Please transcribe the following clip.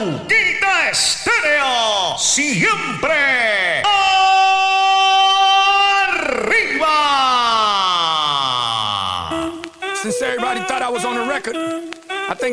Ruquita Estéreo, siempre arriba. Since everybody thought I was on the record, I think